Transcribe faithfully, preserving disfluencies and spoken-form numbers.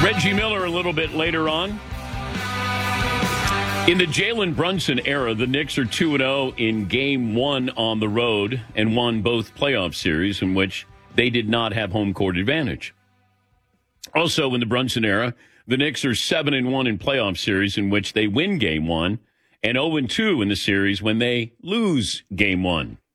Reggie Miller a little bit later on. In the Jalen Brunson era, the Knicks are two and oh in game one on the road and won both playoff series in which they did not have home court advantage. Also, in the Brunson era, the Knicks are seven and one in playoff series in which they win game one and oh and two in the series when they lose game one.